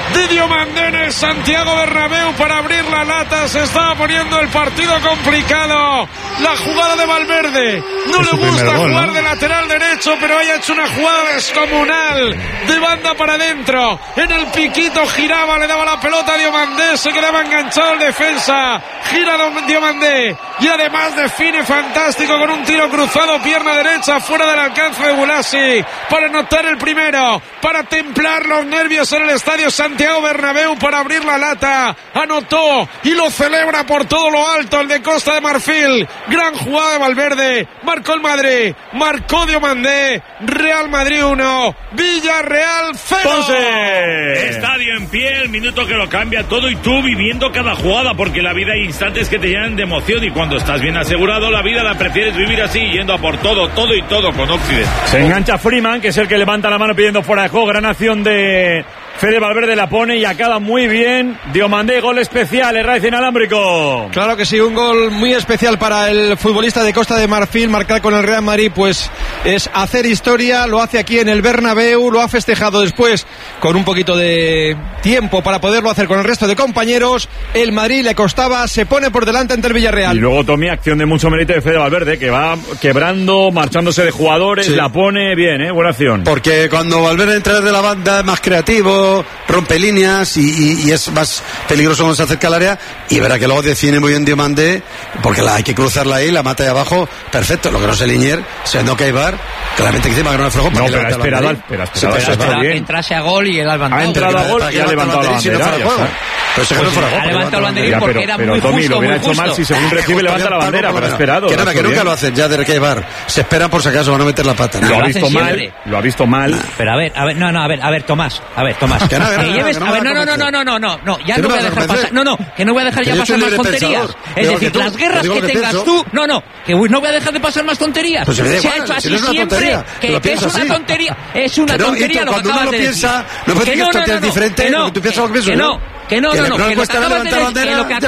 de Diomandé en el Santiago Bernabéu para abrir la lata. Se estaba poniendo el partido complicado. La jugada de Valverde. No le gusta jugar de lateral derecho, pero haya hecho una jugada descomunal de banda para adentro. En el piquito giraba, le daba la pelota a Diomandé, se quedaba enganchado el defensa. Gira Diomandé y además define fantástico con un tiro cruzado, pierna derecha, fuera del alcance de Boulassi, para anotar el primero, para templar los nervios en el estadio Santiago Bernabéu, para abrir la lata. Anotó y lo celebra por todo lo alto el de Costa de Marfil. Gran jugada de Valverde. Marcó el Madrid, marcó Diomandé. Real Madrid 1, Villarreal 0. Ponce. Estadio en pie, el minuto que lo cambia todo y tú viviendo cada jugada, porque la vida hay instantes que te llenan de emoción y cuando estás bien asegurado la vida la prefieres vivir así, yendo a por todo y todo con Occident. Se engancha Freeman, que es el que levanta la mano pidiendo fuera de juego. Gran acción de Fede Valverde, la pone y acaba muy bien. Diomandé, gol especial, Herraiz inalámbrico. Claro que sí, un gol muy especial para el futbolista de Costa de Marfil. Marcar con el Real Madrid pues es hacer historia, lo hace aquí en el Bernabéu, lo ha festejado después con un poquito de tiempo para poderlo hacer con el resto de compañeros. El Madrid le costaba, se pone por delante ante el Villarreal. Y luego Tommy, acción de mucho mérito de Fede Valverde, que va quebrando, marchándose de jugadores, sí. La pone bien, buena acción. Porque cuando Valverde entra de la banda es más creativo, rompe líneas y es más peligroso cuando se acerca al área, y verá que luego define muy bien Diomandé, porque hay que cruzarla ahí, la mata de abajo, perfecto. Lo que no sé Linier, siendo que Ibar, claramente que encima que no le flojó. No, pero ha esperado que entrase a gol y él ha levantado. Ha entrado a gol y ha levantado la bandera. Ha levantado el banderín porque era muy justo, Tommy, lo hubiera hecho mal si según recibe levanta la bandera, pero ha esperado. Que nunca lo hacen ya de que Ibar. Se esperan por si acaso van a meter la pata. Lo ha visto mal. Pero a ver, Tomás. No, ya no voy a dejar pasar. Que no voy a dejar ya pasar más tonterías. Es decir, las guerras que tengas tú, que no voy a dejar de pasar más tonterías. Se ha hecho así siempre, que es una tontería. Es una tontería lo que acabas de decir. No puedes decir que esto es diferente, tú piensas lo que pienso yo. Que no, que lo que acabas